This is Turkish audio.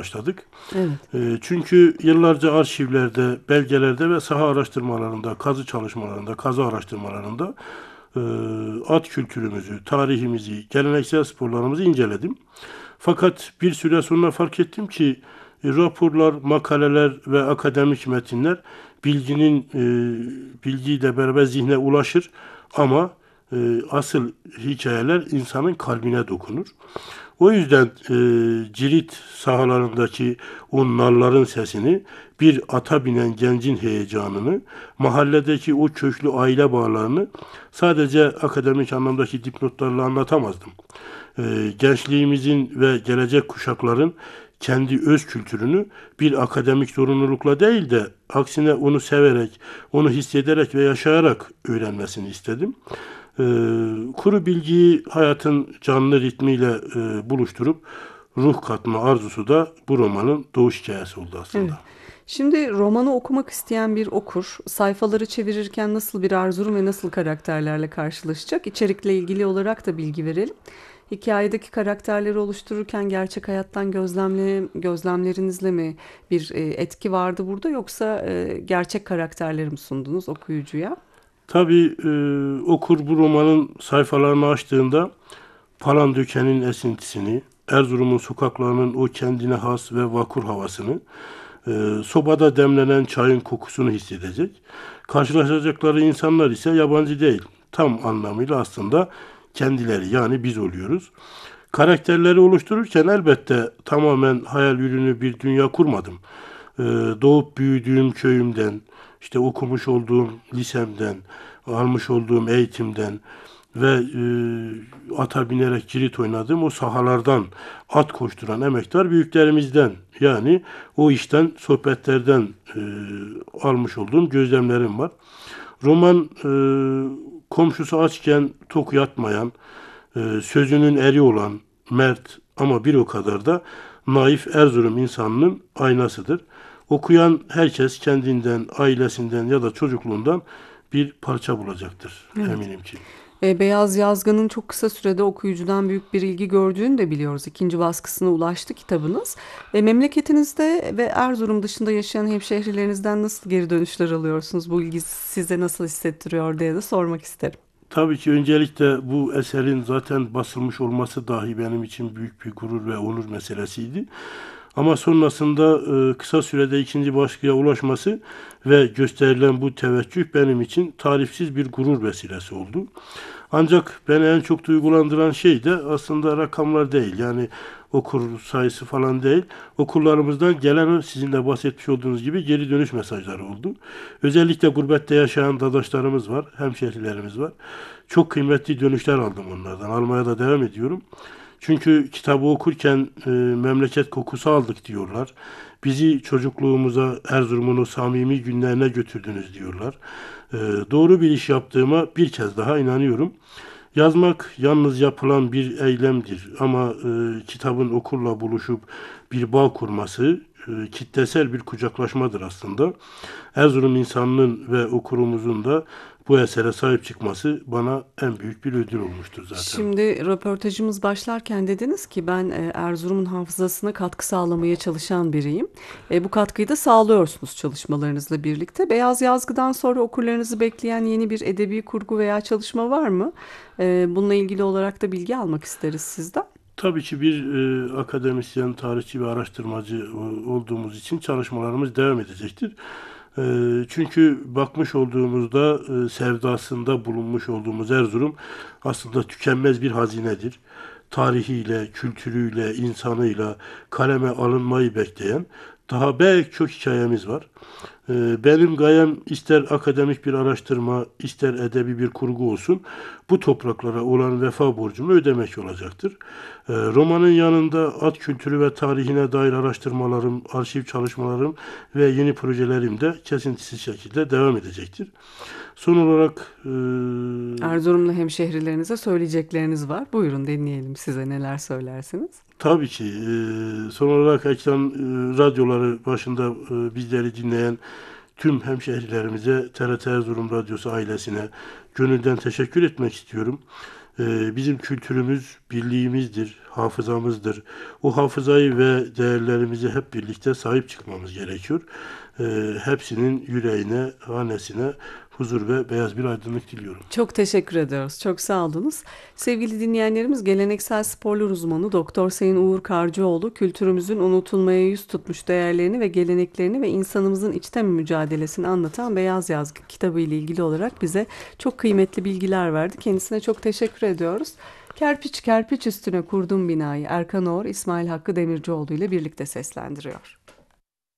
başladık. Evet. Çünkü yıllarca arşivlerde, belgelerde ve saha araştırmalarında, kazı çalışmalarında, kazı araştırmalarında e, at kültürümüzü, tarihimizi, geleneksel sporlarımızı inceledim. Fakat bir süre sonra fark ettim ki raporlar, makaleler ve akademik metinler bilginin bilgiyle beraber zihne ulaşır ama asıl hikayeler insanın kalbine dokunur. O yüzden cirit sahalarındaki o nalların sesini, bir ata binen gencin heyecanını, mahalledeki o köklü aile bağlarını sadece akademik anlamdaki dipnotlarla anlatamazdım. Gençliğimizin ve gelecek kuşakların kendi öz kültürünü bir akademik zorunlulukla değil de aksine onu severek, onu hissederek ve yaşayarak öğrenmesini istedim. Ee, Kuru bilgiyi hayatın canlı ritmiyle buluşturup ruh katma arzusu da bu romanın doğuş hikayesi oldu Evet. aslında. Şimdi romanı okumak isteyen bir okur sayfaları çevirirken nasıl bir Erzurum ve nasıl karakterlerle karşılaşacak? İçerikle ilgili olarak da bilgi verelim. Hikayedeki karakterleri oluştururken gerçek hayattan gözlemlerinizle mi bir etki vardı burada yoksa gerçek karakterleri mi sundunuz okuyucuya? Tabii okur bu romanın sayfalarını açtığında Palandöken'in esintisini, Erzurum'un sokaklarının o kendine has ve vakur havasını, sobada demlenen çayın kokusunu hissedecek. Karşılaşacakları insanlar ise yabancı değil. Tam anlamıyla aslında kendileri, yani biz oluyoruz. Karakterleri oluştururken elbette tamamen hayal ürünü bir dünya kurmadım. Ee, Doğup büyüdüğüm köyümden, işte okumuş olduğum lisemden, almış olduğum eğitimden ve ata binerek cirit oynadığım o sahalardan, at koşturan emektar büyüklerimizden, yani o işten, sohbetlerden almış olduğum gözlemlerim var. Roman komşusu açken tok yatmayan, sözünün eri olan, mert ama bir o kadar da naif Erzurum insanının aynasıdır. Okuyan herkes kendinden, ailesinden ya da çocukluğundan bir parça bulacaktır Evet. eminim ki. Beyaz Yazgan'ın çok kısa sürede okuyucudan büyük bir ilgi gördüğünü de biliyoruz. İkinci baskısına ulaştı kitabınız. Memleketinizde ve Erzurum dışında yaşayan hemşehrilerinizden nasıl geri dönüşler alıyorsunuz? Bu ilgi size nasıl hissettiriyor diye de sormak isterim. Tabii ki öncelikle bu eserin zaten basılmış olması dahi benim için büyük bir gurur ve onur meselesiydi. Ama sonrasında kısa sürede ikinci baskıya ulaşması ve gösterilen bu teveccüh benim için tarifsiz bir gurur vesilesi oldu. Ancak beni en çok duygulandıran şey de aslında rakamlar değil. Yani okur sayısı falan değil. Okurlarımızdan gelen sizin de bahsetmiş olduğunuz gibi geri dönüş mesajları oldu. Özellikle gurbette yaşayan dadaşlarımız var, hemşehrilerimiz var. Çok kıymetli dönüşler aldım onlardan. Almaya da devam ediyorum. Çünkü kitabı okurken memleket kokusu aldık diyorlar. Bizi çocukluğumuza, Erzurum'un o samimi günlerine götürdünüz diyorlar. E, Doğru bir iş yaptığıma bir kez daha inanıyorum. Yazmak yalnız yapılan bir eylemdir ama kitabın okurla buluşup bir bağ kurması kitlesel bir kucaklaşmadır aslında. Erzurum insanının ve okurumuzun da bu esere sahip çıkması bana en büyük bir ödül olmuştur zaten. Şimdi röportajımız başlarken dediniz ki ben Erzurum'un hafızasına katkı sağlamaya çalışan biriyim. Bu katkıyı da sağlıyorsunuz çalışmalarınızla birlikte. Beyaz Yazgı'dan sonra okurlarınızı bekleyen yeni bir edebi kurgu veya çalışma var mı? Bununla ilgili olarak da bilgi almak isteriz sizden. Tabii ki bir akademisyen, tarihçi ve araştırmacı olduğumuz için çalışmalarımız devam edecektir. Çünkü bakmış olduğumuzda sevdasında bulunmuş olduğumuz Erzurum aslında tükenmez bir hazinedir. Tarihiyle, kültürüyle, insanıyla kaleme alınmayı bekleyen daha belki çok hikayemiz var. Benim gayem ister akademik bir araştırma, ister edebi bir kurgu olsun, bu topraklara olan vefa borcumu ödemek olacaktır. Romanın yanında at kültürü ve tarihine dair araştırmalarım, arşiv çalışmalarım ve yeni projelerim de kesintisiz şekilde devam edecektir. Son olarak Erzurumlu hemşehrilerinize söyleyecekleriniz var. Buyurun dinleyelim size neler söylersiniz. tabii ki son olarak ekran radyoları başında bizleri dinleyen tüm hemşehrilerimize, TRT Erzurum Radyosu ailesine gönülden teşekkür etmek istiyorum. Bizim kültürümüz birliğimizdir, hafızamızdır. O hafızayı ve değerlerimizi hep birlikte sahip çıkmamız gerekiyor. Hepsinin yüreğine, hanesine huzur ve beyaz bir aydınlık diliyorum. Çok teşekkür ediyoruz. Çok sağ olunuz. Sevgili dinleyenlerimiz, geleneksel sporlar uzmanı Doktor Sayın Uğur Karcıoğlu, kültürümüzün unutulmaya yüz tutmuş değerlerini ve geleneklerini ve insanımızın içten mücadelesini anlatan Beyaz Yazgı kitabı ile ilgili olarak bize çok kıymetli bilgiler verdi. Kendisine çok teşekkür ediyoruz. Kerpiç kerpiç üstüne kurduğum binayı Erkan Oğur, İsmail Hakkı Demircioğlu ile birlikte seslendiriyor.